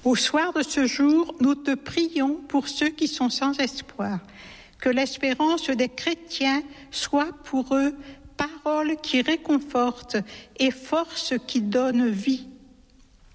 Au soir de ce jour, nous te prions pour ceux qui sont sans espoir. Que l'espérance des chrétiens soit pour eux parole qui réconforte et force qui donne vie.